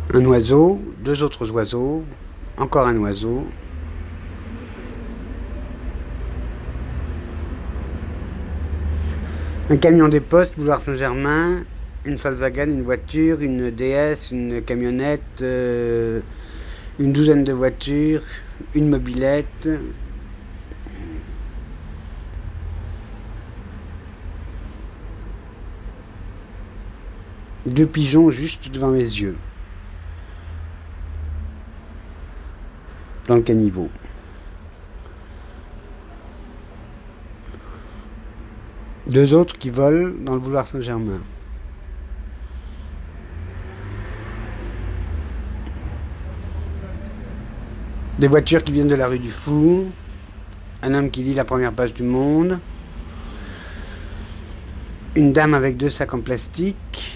Un oiseau, deux autres oiseaux, encore un oiseau. Un camion des postes, boulevard Saint-Germain, une Volkswagen, une voiture, une DS, une camionnette, une douzaine de voitures, une mobilette. Deux pigeons juste devant mes yeux. Dans le caniveau. Deux autres qui volent dans le boulevard Saint-Germain. Des voitures qui viennent de la rue du Fou. Un homme qui lit la première page du Monde. Une dame avec deux sacs en plastique.